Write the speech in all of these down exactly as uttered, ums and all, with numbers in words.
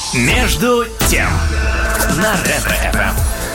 Между тем на Ретро-эф эм.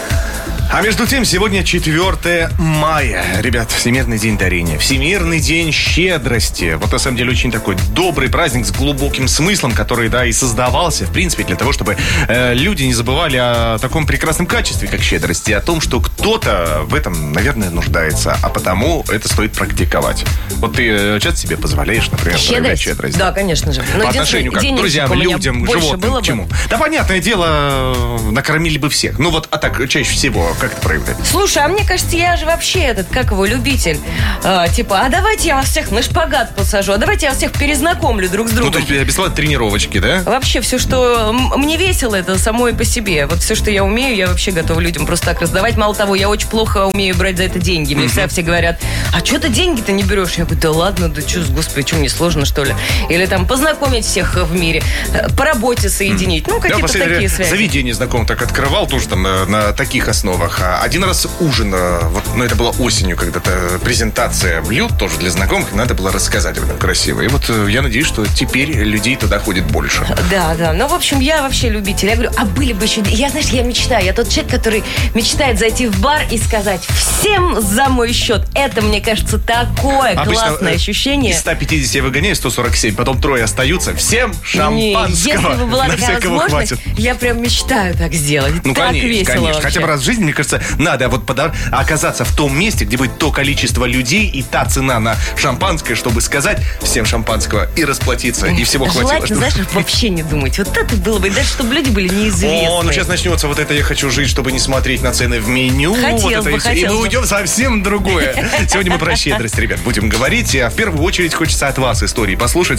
А между тем, сегодня четвёртое мая. Ребят, Всемирный день дарения. Всемирный день щедрости. Вот на самом деле очень такой добрый праздник с глубоким смыслом, который, да, и создавался, в принципе, для того, чтобы э, люди не забывали о таком прекрасном качестве, как щедрость, и о том, что кто-то в этом, наверное, нуждается, а потому это стоит практиковать. Вот ты часто себе позволяешь, например, проявлять щедрость? Да, конечно же. Но по отношению как к друзьям, людям, животным, к чему? Да, понятное дело, накормили бы всех. Ну вот, а так, чаще всего... Как это проявляет? Слушай, а мне кажется, я же вообще этот, как его, любитель. А, типа, а давайте я вас всех на шпагат посажу, а давайте я вас всех перезнакомлю друг с другом. Ну, то есть, бесплатно тренировочки, да? Вообще, все, что... Мне весело это самой по себе. Вот все, что я умею, я вообще готова людям просто так раздавать. Мало того, я очень плохо умею брать за это деньги. Мне mm-hmm. всегда все говорят, а что ты деньги-то не берешь? Я говорю, да ладно, да что, господи, что, мне сложно, что ли? Или там познакомить всех в мире, по работе соединить. Mm-hmm. Ну, какие-то да, такие связи. Заведение знакомых так открывал, тоже там на, на таких основах. Один раз ужин, вот, ну, это было осенью, когда-то презентация блюд тоже для знакомых, надо было рассказать об этом красиво. И вот я надеюсь, что теперь людей туда ходит больше. Да, да. Ну, в общем, я вообще любитель. Я говорю, а были бы еще... Я, знаешь, я мечтаю. Я тот человек, который мечтает зайти в бар и сказать всем за мой счет. Это, мне кажется, такое обычно классное ощущение. Из ста пятидесяти я выгоняю сто сорок семь, потом трое остаются. Всем шампанского. Не, если бы была такая возможность, я прям мечтаю так сделать. Ну, так конечно, весело конечно. вообще. Хотя бы раз в жизни, мне кажется, надо вот подар... оказаться в том месте, где будет то количество людей и та цена на шампанское, чтобы сказать всем шампанского и расплатиться, и всего хватило. Желательно, знаешь, вообще не думать. Вот это было бы, даже чтобы люди были неизвестны. О, ну сейчас начнется вот это «я хочу жить, чтобы не смотреть на цены в меню». Хотел вот это бы, и, все. И мы уйдем совсем другое. Сегодня мы про щедрость, ребят, будем говорить. А в первую очередь хочется от вас истории послушать.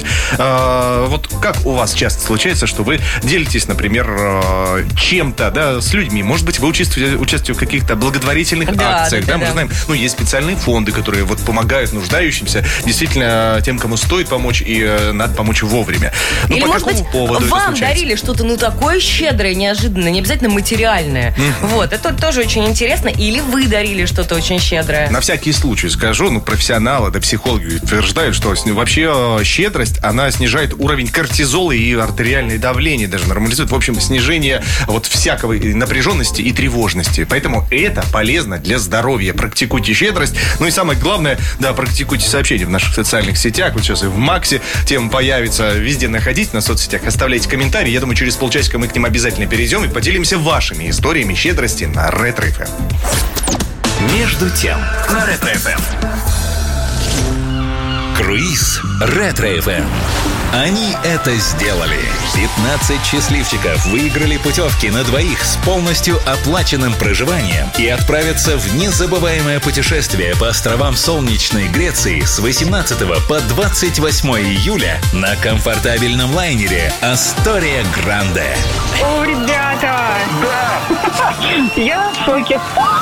А, вот как у вас часто случается, что вы делитесь, например, чем-то, да, с людьми? Может быть, вы участвуете, участвуете в каких-то благотворительных да, акциях, да, да, да, мы да. знаем, ну, есть специальные фонды, которые вот помогают нуждающимся, действительно, тем, кому стоит помочь, и э, надо помочь вовремя. Ну, или, по может какому быть, поводу вам это дарили что-то, ну, такое щедрое, неожиданное, не обязательно материальное. Mm-hmm. Вот, это тоже очень интересно. Или вы дарили что-то очень щедрое. На всякий случай скажу, ну, профессионалы, да, психологи утверждают, что вообще щедрость, она снижает уровень кортизола и артериальное давление, даже нормализует, в общем, снижение вот всякого напряженности и тревожности. Поэтому это полезно для здоровья. Практикуйте щедрость. Ну и самое главное, да, практикуйте сообщения в наших социальных сетях. Вот сейчас и в Максе тема появится. Везде находите на соцсетях, оставляйте комментарии. Я думаю, через полчасика мы к ним обязательно перейдем и поделимся вашими историями щедрости на Ретро-эф эм. Между тем на Ретро-эф эм. Круиз Ретро-эф эм. Они это сделали. пятнадцать счастливчиков выиграли путевки на двоих с полностью оплаченным проживанием и отправятся в незабываемое путешествие по островам солнечной Греции с восемнадцатого по двадцать восьмое июля на комфортабельном лайнере «Астория Гранде». О, ребята! Да! Я в шоке.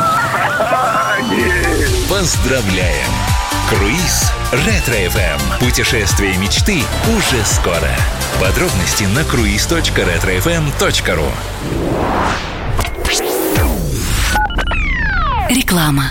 Поздравляем! Круиз Ретро-эф эм. Путешествие мечты уже скоро. Подробности на круиз точка ретро эф эм точка ру. Реклама.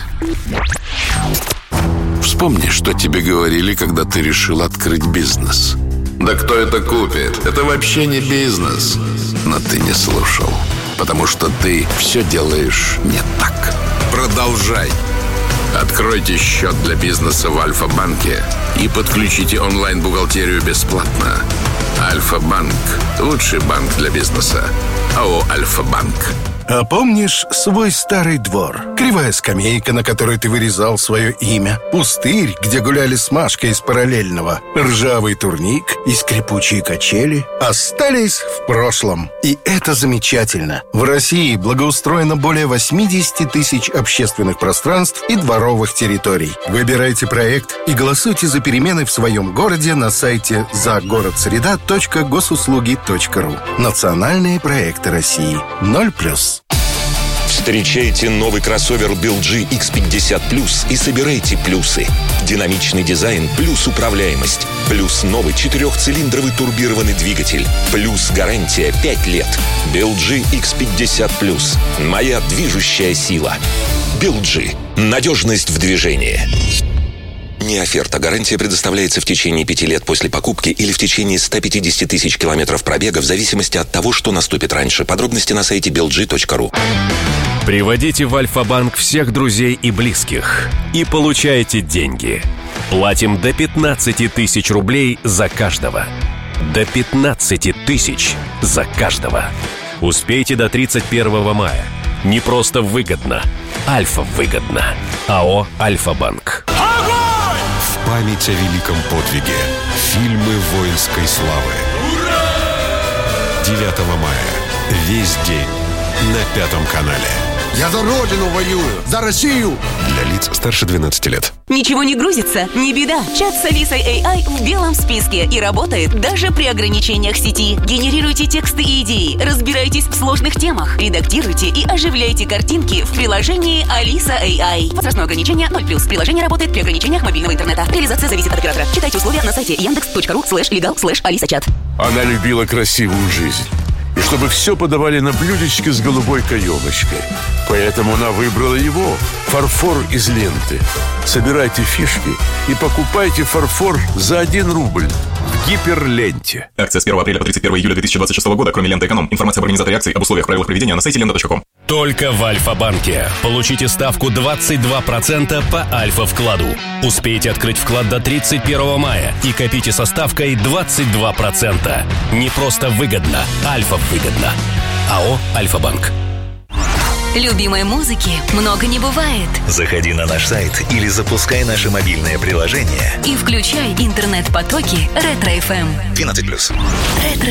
Вспомни, что тебе говорили, когда ты решил открыть бизнес. Да кто это купит? Это вообще не бизнес. Но ты не слушал, потому что ты все делаешь не так. Продолжай. Откройте счет для бизнеса в Альфа-банке и подключите онлайн-бухгалтерию бесплатно. Альфа-банк – лучший банк для бизнеса. АО «Альфа-банк». А помнишь свой старый двор? Кривая скамейка, на которой ты вырезал свое имя. Пустырь, где гуляли с Машкой из параллельного. Ржавый турник и скрипучие качели остались в прошлом. И это замечательно. В России благоустроено более восемьдесят тысяч общественных пространств и дворовых территорий. Выбирайте проект и голосуйте за перемены в своем городе на сайте загородсреда точка госуслуги точка ру. Национальные проекты России. Ноль плюс. Встречайте новый кроссовер би эл джи икс пятьдесят плюс и собирайте плюсы. Динамичный дизайн плюс управляемость. Плюс новый четырехцилиндровый турбированный двигатель. Плюс гарантия пять лет. би эл джи икс пятьдесят плюс. Моя движущая сила. би эл джи. Надежность в движении. Не оферта. Гарантия предоставляется в течение пяти лет после покупки или в течение ста пятидесяти тысяч километров пробега в зависимости от того, что наступит раньше. Подробности на сайте би эл джи точка ру. Приводите в Альфа-банк всех друзей и близких и получайте деньги. Платим до пятнадцати тысяч рублей за каждого. До пятнадцати тысяч за каждого. Успейте до тридцать первого мая. Не просто выгодно. Альфа-выгодно. АО «Альфа-банк». В память о великом подвиге. Фильмы воинской славы. девятого мая. Весь день. На Пятом канале. Я за Родину воюю, за Россию. Для лиц старше двенадцати лет. Ничего не грузится? Не беда. Чат с Алисой эй ай в белом списке и работает даже при ограничениях сети. Генерируйте тексты и идеи, разбирайтесь в сложных темах, редактируйте и оживляйте картинки в приложении Алиса эй ай. Возрастное ограничение ноль плюс. Приложение работает при ограничениях мобильного интернета. Реализация зависит от оператора. Читайте условия на сайте яндекс точка ру слэш легал слэш алиса чат. Она любила красивую жизнь. И чтобы все подавали на блюдечке с голубой каемочкой. Поэтому она выбрала его. Фарфор из ленты. Собирайте фишки и покупайте фарфор за один рубль в Гиперленте. Акция с первого апреля по тридцать первого июля две тысячи двадцать шестого года. Кроме ленты «Эконом». Информация об организаторе акций, об условиях, правилах проведения на сайте лента точка ком. Только в Альфа-банке. Получите ставку двадцать два процента по Альфа-вкладу. Успейте открыть вклад до тридцать первого мая и копите со ставкой двадцать два процента. Не просто выгодно, Альфа-выгодно. АО «Альфа-банк». Любимой музыки много не бывает. Заходи на наш сайт или запускай наше мобильное приложение и включай интернет-потоки Ретро эф эм. двенадцать плюс. Ретро